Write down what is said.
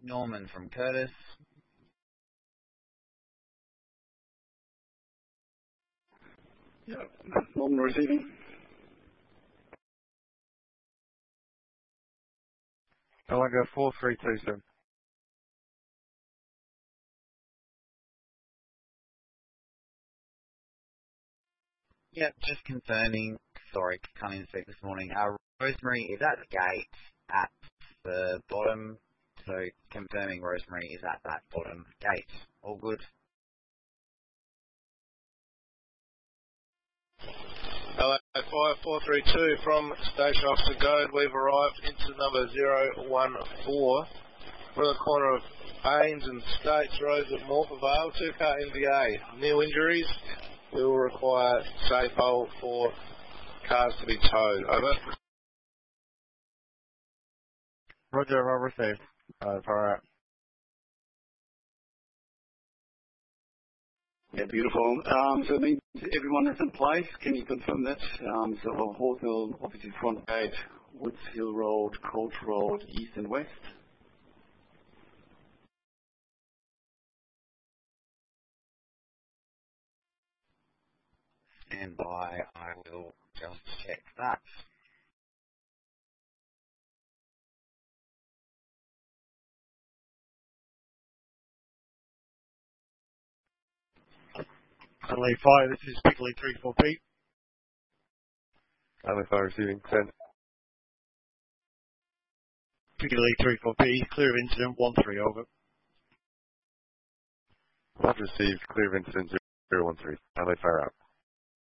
Norman from Curtis. Yeah, Norman receiving. Alanga 4327. Yep, just confirming. Sorry, coming in speak this morning. Rosemary is at the gate at the bottom. So confirming Rosemary is at that bottom gate. All good? Hello, 5432 from Station Officer Goad. We've arrived into number 014. We're at the corner of Ains and States Road at Morphevale. 2-car NVA. New injuries. We will require safe hold for cars to be towed. Over. Roger, well received. Far out. Yeah, beautiful. So it means everyone is in place. Can you confirm that? So Horse Hill, obviously front gate, Woods Hill Road, Colt Road, east and west. Stand by, I will just check that. Adelaide Fire, this is Piccoli 34P. Adelaide Fire receiving 10. Piccoli 34P, clear of incident 13, over. I've received clear of incident 013. Adelaide Fire out.